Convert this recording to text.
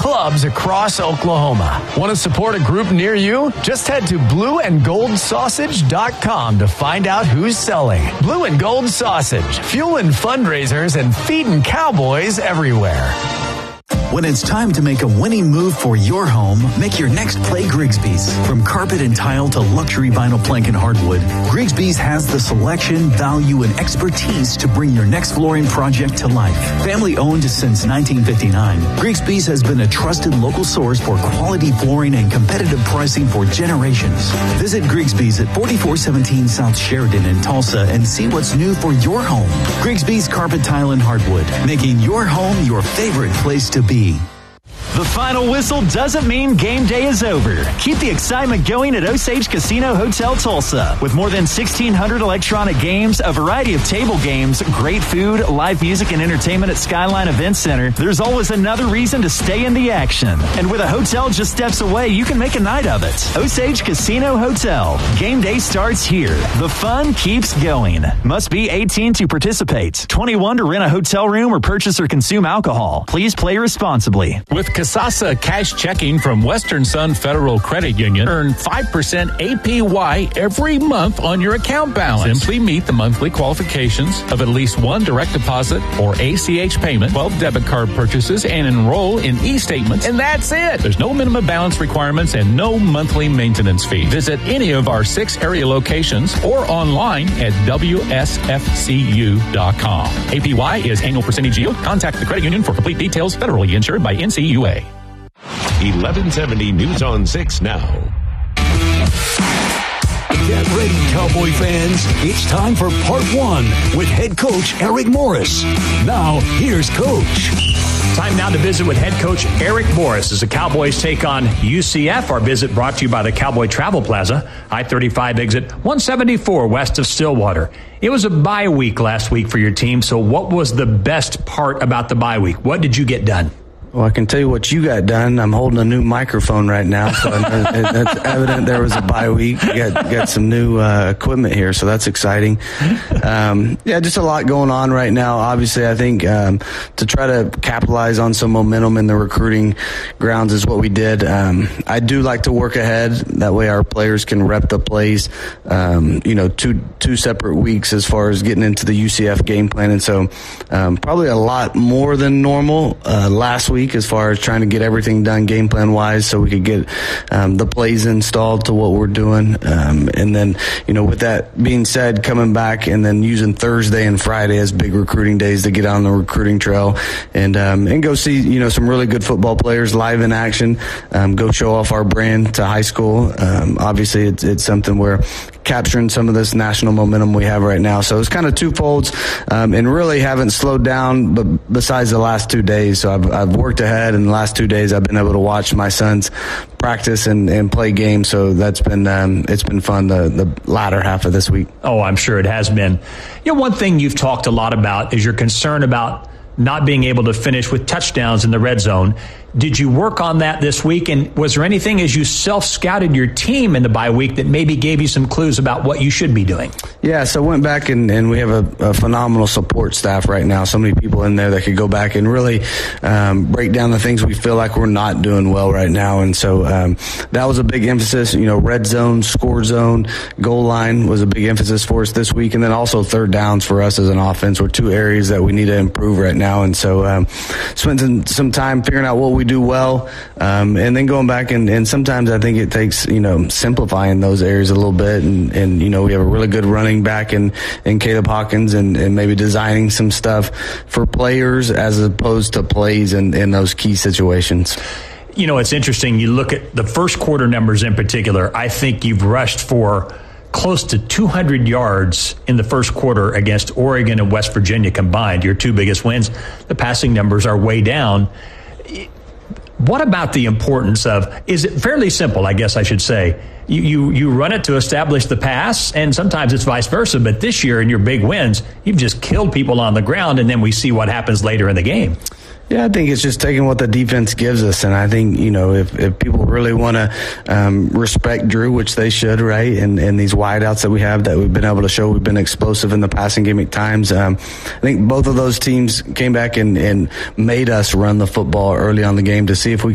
clubs across Oklahoma. Want to support a group near you? Just head to blueandgoldsausage.com to find out who's selling. Blue and Gold Sausage, fueling fundraisers and feeding cowboys everywhere. When it's time to make a winning move for your home, make your next play Grigsby's. From carpet and tile to luxury vinyl plank and hardwood, Grigsby's has the selection, value, and expertise to bring your next flooring project to life. Family owned since 1959, Grigsby's has been a trusted local source for quality flooring and competitive pricing for generations. Visit Grigsby's at 4417 South Sheridan in Tulsa and see what's new for your home. Grigsby's Carpet, Tile, and Hardwood, making your home your favorite place to be. The final whistle doesn't mean game day is over. Keep the excitement going at Osage Casino Hotel Tulsa. With more than 1,600 electronic games, a variety of table games, great food, live music, and entertainment at Skyline Event Center, there's always another reason to stay in the action. And with a hotel just steps away, you can make a night of it. Osage Casino Hotel. Game day starts here. The fun keeps going. Must be 18 to participate. 21 to rent a hotel room or purchase or consume alcohol. Please play responsibly. With Kasasa Cash Checking from Western Sun Federal Credit Union, earn 5% APY every month on your account balance. Simply meet the monthly qualifications of at least one direct deposit or ACH payment, 12 debit card purchases, and enroll in e-statements. And that's it. There's no minimum balance requirements and no monthly maintenance fee. Visit any of our 6 area locations or online at WSFCU.com. APY is annual percentage yield. Contact the credit union for complete details. Federally insured by NCUA. 1170 News on 6 now. Get ready, Cowboy fans. It's time for part 1 with head coach Eric Morris. Now, here's Coach. Time now to visit with head coach Eric Morris as the Cowboys take on UCF. Our visit brought to you by the Cowboy Travel Plaza, I-35 exit 174 west of Stillwater. It was a bye week last week for your team, so what was the best part about the bye week? What did you get done? Well, I can tell you what you got done. I'm holding a new microphone right now, so that's evident there was a bye week. Got some new equipment here, so that's exciting. Just a lot going on right now. Obviously, I think to try to capitalize on some momentum in the recruiting grounds is what we did. I do like to work ahead. That way our players can rep the plays, two separate weeks as far as getting into the UCF game plan. And so probably a lot more than normal last week, as far as trying to get everything done game plan wise so we could get the plays installed to what we're doing. And then, with that being said, coming back and then using Thursday and Friday as big recruiting days to get on the recruiting trail and go see, some really good football players live in action, go show off our brand to high school. Obviously it's something where capturing some of this national momentum we have right now. So it's kind of twofolds, and really haven't slowed down, but besides the last 2 days. So I've worked ahead, and the last 2 days I've been able to watch my sons practice and play games. So that's been, it's been fun the latter half of this week. Oh, I'm sure it has been. One thing you've talked a lot about is your concern about not being able to finish with touchdowns in the red zone. Did you work on that this week? And was there anything as you self-scouted your team in the bye week that maybe gave you some clues about what you should be doing? Yeah, so I went back and we have a phenomenal support staff right now. So many people in there that could go back and really break down the things we feel like we're not doing well right now. And so that was a big emphasis. Red zone, score zone, goal line was a big emphasis for us this week. And then also third downs for us as an offense were 2 areas that we need to improve right now. And so spent some time figuring out what we do well, and then going back and sometimes I think it takes simplifying those areas a little bit, and we have a really good running back in Caleb Hawkins, and maybe designing some stuff for players as opposed to plays in those key situations. It's interesting. You look at the first quarter numbers in particular. I think you've rushed for close to 200 yards in the first quarter against Oregon and West Virginia combined, your 2 biggest wins. The passing numbers are way down. What about the importance of, is it fairly simple, I guess I should say, you run it to establish the pass, and sometimes it's vice versa, but this year in your big wins, you've just killed people on the ground, and then we see what happens later in the game. Yeah, I think it's just taking what the defense gives us. And I think, if people really want to respect Drew, which they should, right, and these wideouts that we have that we've been able to show we've been explosive in the passing game at times. I think both of those teams came back and made us run the football early on the game to see if we